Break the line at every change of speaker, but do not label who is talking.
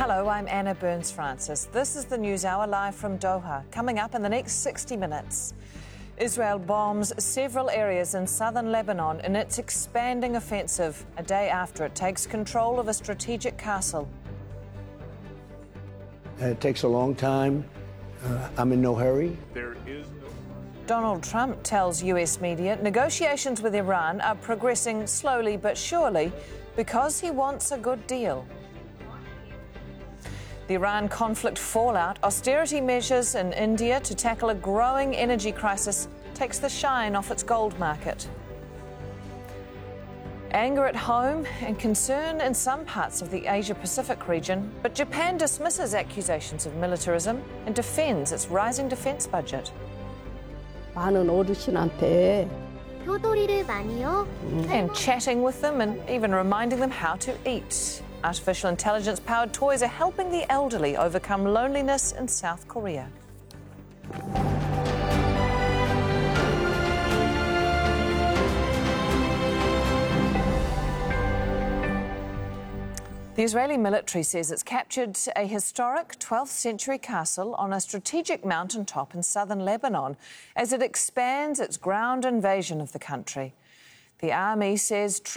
Hello, I'm Anna Burns-Francis. This is the News Hour live from Doha. Coming up in the next 60 minutes. Israel bombs several areas in southern Lebanon in its expanding offensive, a day after it takes control of a strategic castle.
It takes a long time. I'm in no hurry.
Donald Trump tells US media negotiations with Iran are progressing slowly but surely because he wants a good deal. The Iran conflict fallout, austerity measures in India to tackle a growing energy crisis takes the shine off its gold market. Anger at home and concern in some parts of the Asia-Pacific region, but Japan dismisses accusations of militarism and defends its rising defence budget.
많은 어르신한테
효도리를 많이요.
And chatting with them and even reminding them how to eat. Artificial intelligence-powered toys are helping the elderly overcome loneliness in South Korea. The Israeli military says it's captured a historic 12th century castle on a strategic mountaintop in southern Lebanon as it expands its ground invasion of the country. The army says